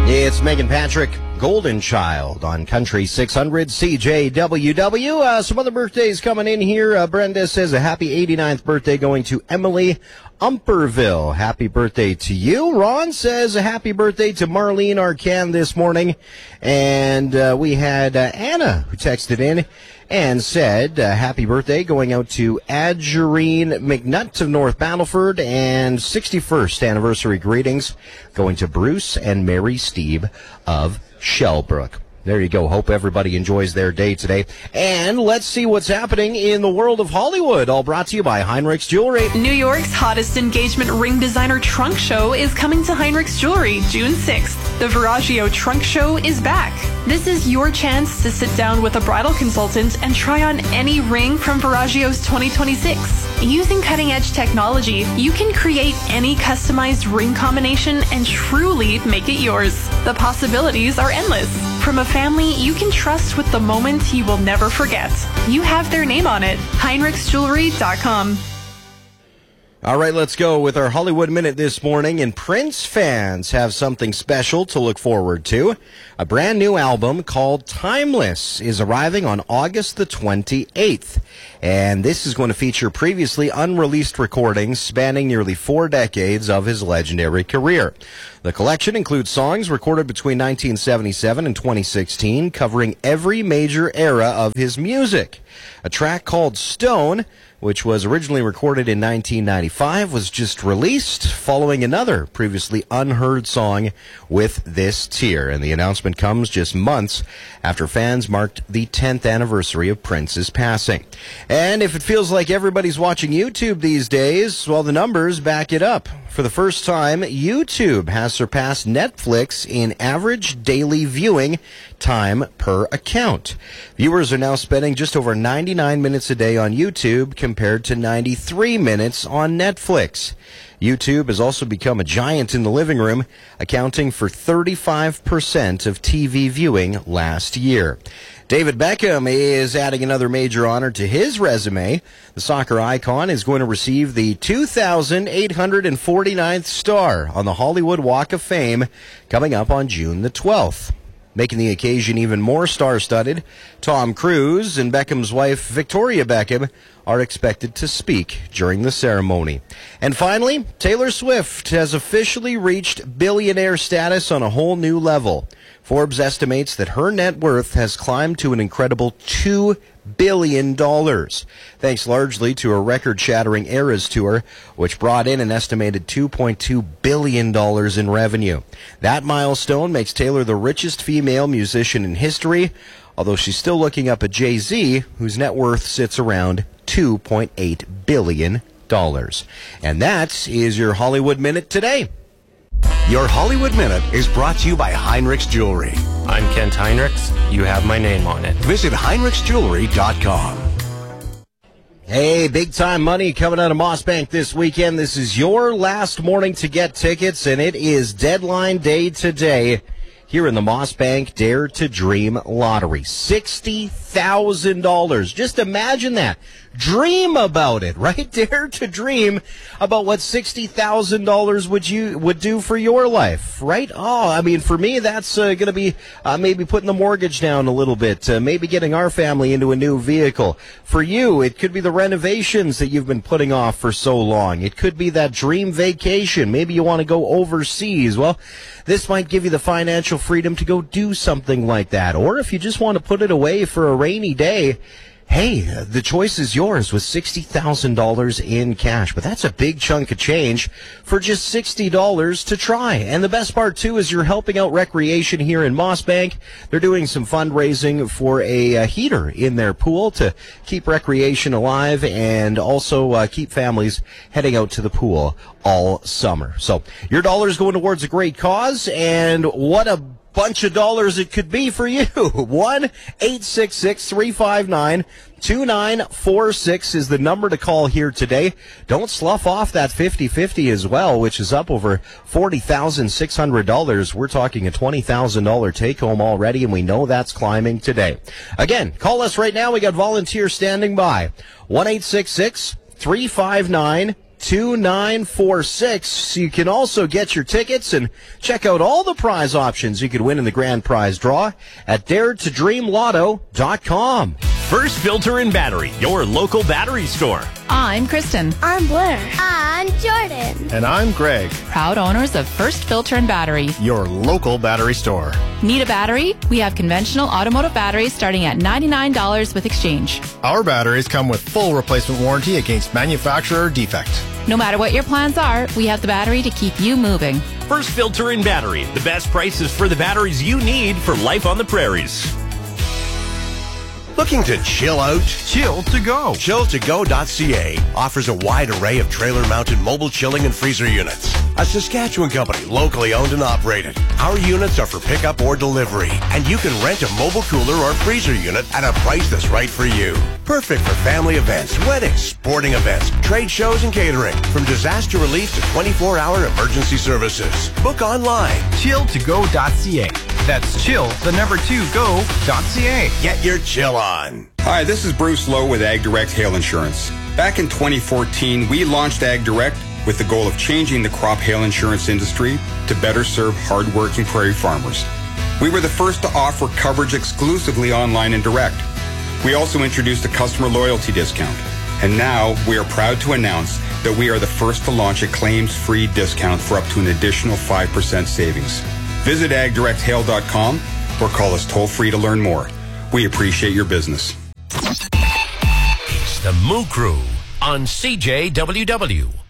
It's Megan Patrick, Golden Child on Country 600 CJWW. Some other birthdays coming in here. Brenda says a happy 89th birthday going to Emily Umperville. Happy birthday to you. Ron says a happy birthday to Marlene Arcan this morning. And we had Anna who texted in and said happy birthday going out to Adjerine McNutt of North Battleford, and 61st anniversary greetings going to Bruce and Mary Steeb of Shellbrook. There you go. Hope everybody enjoys their day today. And let's see what's happening in the world of Hollywood. All brought to you by Heinrich's Jewelry. New York's hottest engagement ring designer trunk show is coming to Heinrich's Jewelry June 6th. The Veragio Trunk Show is back. This is your chance to sit down with a bridal consultant and try on any ring from Veragio's 2026. Using cutting-edge technology, you can create any customized ring combination and truly make it yours. The possibilities are endless. From a family you can trust with the moment you will never forget. You have their name on it. HeinrichsJewelry.com. All right, let's go with our Hollywood Minute this morning. And Prince fans have something special to look forward to. A brand new album called Timeless is arriving on August the 28th. And this is going to feature previously unreleased recordings spanning nearly 4 decades of his legendary career. The collection includes songs recorded between 1977 and 2016, covering every major era of his music. A track called Stone, which was originally recorded in 1995, was just released following another previously unheard song with this tier. And the announcement comes just months after fans marked the 10th anniversary of Prince's passing. And if it feels like everybody's watching YouTube these days, well, the numbers back it up. For the first time, YouTube has surpassed Netflix in average daily viewing time per account. Viewers are now spending just over 99 minutes a day on YouTube compared to 93 minutes on Netflix. YouTube has also become a giant in the living room, accounting for 35% of TV viewing last year. David Beckham is adding another major honor to his resume. The soccer icon is going to receive the 2,849th star on the Hollywood Walk of Fame coming up on June the 12th. Making the occasion even more star-studded, Tom Cruise and Beckham's wife, Victoria Beckham, are expected to speak during the ceremony. And finally, Taylor Swift has officially reached billionaire status on a whole new level. Forbes estimates that her net worth has climbed to an incredible $2 billion, thanks largely to a record-shattering Eras tour, which brought in an estimated $2.2 billion in revenue. That milestone makes Taylor the richest female musician in history, although she's still looking up at Jay-Z, whose net worth sits around $2.8 billion. And that is your Hollywood Minute today. Your Hollywood Minute is brought to you by Heinrich's Jewelry. I'm Kent Heinrichs. You have my name on it. Visit HeinrichsJewelry.com. Hey, big time money coming out of Moss Bank this weekend. This is your last morning to get tickets, and it is deadline day today here in the Moss Bank Dare to Dream Lottery. $60,000. Just imagine that. Dream about it, right? Dare to dream about what $60,000 would do for your life, right? Oh, I mean, for me, that's going to be maybe putting the mortgage down a little bit, maybe getting our family into a new vehicle. For you, it could be the renovations that you've been putting off for so long. It could be that dream vacation. Maybe you want to go overseas. Well, this might give you the financial freedom to go do something like that. Or if you just want to put it away for a rainy day, hey, the choice is yours with $60,000 in cash. But that's a big chunk of change for just $60 to try. And the best part, too, is you're helping out recreation here in Moss Bank. They're doing some fundraising for a heater in their pool to keep recreation alive and also keep families heading out to the pool all summer. So your dollar is going towards a great cause, and what a bunch of dollars it could be for you. 1-866-359-2946 is the number to call here today. Don't slough off that 50-50 as well, which is up over $40,600. We're talking a $20,000 take-home already, and we know that's climbing today. Again, call us right now. We got volunteers standing by. 1-866-359-2946. 2946. You can also get your tickets and check out all the prize options you could win in the grand prize draw at daretodreamlotto.com. First Filter and Battery, your local battery store. I'm Kristen. I'm Blair. I'm Jordan. And I'm Greg. Proud owners of First Filter and Battery, your local battery store. Need a battery? We have conventional automotive batteries starting at $99 with exchange. Our batteries come with full replacement warranty against manufacturer defect. No matter what your plans are, we have the battery to keep you moving. First Filter and Battery, the best prices for the batteries you need for life on the prairies. Looking to chill out? Chill to Go. Chill2go.ca offers a wide array of trailer-mounted mobile chilling and freezer units. A Saskatchewan company, locally owned and operated. Our units are for pickup or delivery, and you can rent a mobile cooler or freezer unit at a price that's right for you. Perfect for family events, weddings, sporting events, trade shows, and catering. From disaster relief to 24-hour emergency services. Book online. Chill2go.ca. That's chill2go.ca. Get your chill on. Hi, this is Bruce Lowe with Ag Direct Hail Insurance. Back in 2014, we launched Ag Direct with the goal of changing the crop hail insurance industry to better serve hard-working prairie farmers. We were the first to offer coverage exclusively online and direct. We also introduced a customer loyalty discount. And now we are proud to announce that we are the first to launch a claims-free discount for up to an additional 5% savings. Visit agdirecthail.com or call us toll-free to learn more. We appreciate your business. It's the Moo Crew on CJWW.